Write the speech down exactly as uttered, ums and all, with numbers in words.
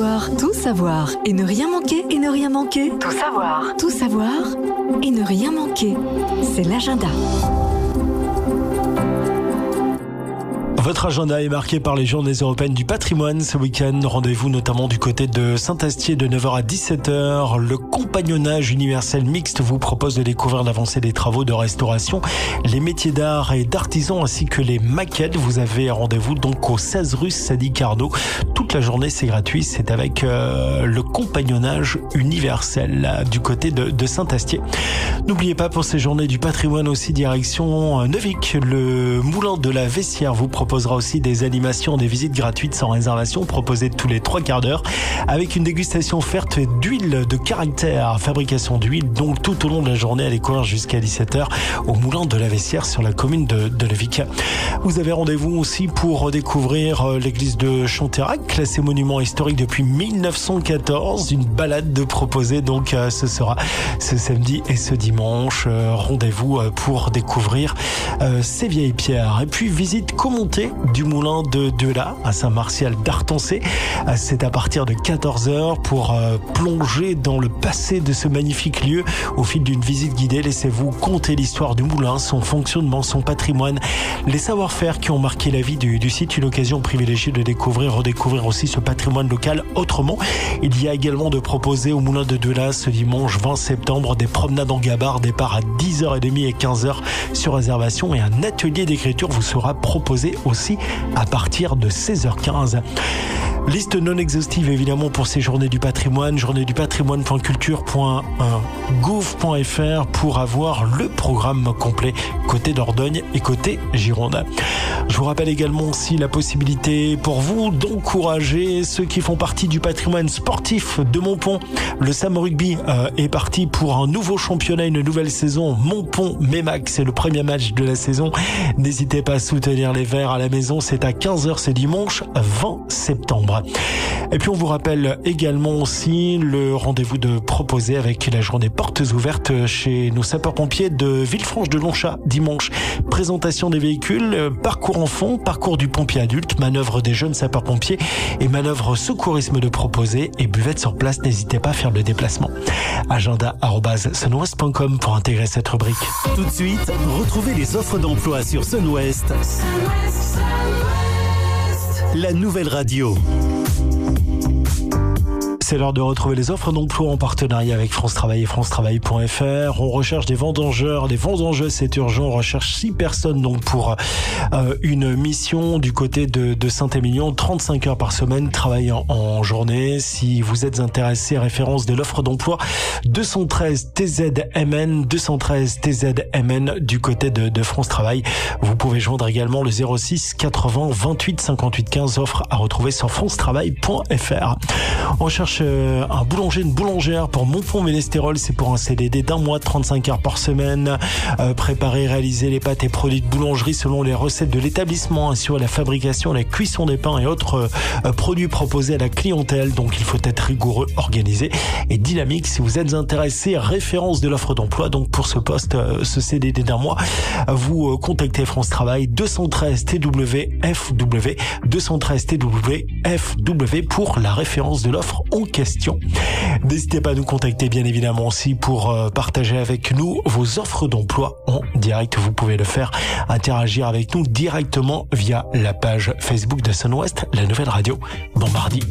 savoir, tout savoir et ne rien manquer et ne rien manquer. Tout savoir, tout savoir et ne rien manquer. C'est l'agenda. Votre agenda est marqué par les journées européennes du patrimoine ce week-end. Rendez-vous notamment du côté de Saint-Astier de neuf heures à dix-sept heures. Le compagnonnage universel mixte vous propose de découvrir l'avancée des travaux de restauration, les métiers d'art et d'artisans ainsi que les maquettes. Vous avez rendez-vous donc au seize rue Sadi Carnot. Toute la journée, c'est gratuit. C'est avec euh, le compagnonnage universel là, du côté de, de Saint-Astier. N'oubliez pas pour ces journées du patrimoine aussi direction Neuvic. Le moulin de la Vessière vous propose proposera aussi des animations, des visites gratuites sans réservation proposées tous les trois quarts d'heure avec une dégustation offerte d'huile de caractère, fabrication d'huile donc tout au long de la journée à découvrir jusqu'à dix-sept heures au moulin de la Vessière sur la commune de, de Neuvic. Vous avez rendez-vous aussi pour découvrir l'église de Chantérac, classée monument historique depuis mille neuf cent quatorze. Une balade de proposer donc ce sera ce samedi et ce dimanche. Rendez-vous pour découvrir ces vieilles pierres. Et puis visite commentée du moulin de Deula à Saint-Martial d'Artancé. C'est à partir de quatorze heures pour euh, plonger dans le passé de ce magnifique lieu. Au fil d'une visite guidée, laissez-vous conter l'histoire du moulin, son fonctionnement, son patrimoine, les savoir-faire qui ont marqué la vie du, du site. Une occasion privilégiée de découvrir, redécouvrir aussi ce patrimoine local autrement. Il y a également de proposer au moulin de Deula ce dimanche vingt septembre des promenades en gabarre, départ à dix heures trente et quinze heures sur réservation et un atelier d'écriture vous sera proposé aussi à partir de seize heures quinze. Liste non exhaustive évidemment pour ces journées du patrimoine, journée du patrimoine point culture point gouv point fr pour avoir le programme complet côté Dordogne et côté Gironde. Je vous rappelle également aussi la possibilité pour vous d'encourager ceux qui font partie du patrimoine sportif de Montpont. Le Sam Rugby euh, est parti pour un nouveau championnat, une nouvelle saison. Montpont-Mémac, c'est le premier match de la saison. N'hésitez pas à soutenir les Verts à la maison, c'est à quinze heures ce dimanche vingt septembre. Et puis on vous rappelle également aussi le rendez-vous de proposer avec la journée portes ouvertes chez nos sapeurs-pompiers de Villefranche-de-Lonchat dimanche. Présentation des véhicules, parcours enfants, parcours du pompier adulte, manœuvre des jeunes sapeurs-pompiers et manœuvre secourisme de proposer et buvette sur place. N'hésitez pas à faire le déplacement. agenda arobase sunwest point com pour intégrer cette rubrique. Tout de suite, retrouvez les offres d'emploi sur Sunwest. La nouvelle radio. C'est l'heure de retrouver les offres d'emploi en partenariat avec France Travail et France Travail point fr. On recherche des vendangeurs, des vendangeuses, c'est urgent. On recherche six personnes donc pour euh, une mission du côté de, de Saint-Émilion, trente-cinq heures par semaine, travail en, en journée. Si vous êtes intéressé, référence de l'offre d'emploi deux cent treize T Z M N, deux cent treize T Z M N du côté de, de France Travail. Vous pouvez joindre également le zéro six quatre-vingts vingt-huit cinquante-huit quinze, offre à retrouver sur France Travail point fr. On cherche un boulanger, une boulangère pour Montpont-Ménestérol, c'est pour un C D D d'un mois, trente-cinq heures par semaine. Euh, préparer, réaliser les pâtes et produits de boulangerie selon les recettes de l'établissement, assurer la fabrication, la cuisson des pains et autres euh, produits proposés à la clientèle. Donc il faut être rigoureux, organisé et dynamique. Si vous êtes intéressé, référence de l'offre d'emploi donc pour ce poste, euh, ce C D D d'un mois, vous euh, contactez France Travail deux cent treize T W F W, deux cent treize T W F W pour la référence de l'offre en question. N'hésitez pas à nous contacter bien évidemment aussi pour euh, partager avec nous vos offres d'emploi en direct. Vous pouvez le faire, interagir avec nous directement via la page Facebook de Sunwest, la nouvelle radio. Bon mardi.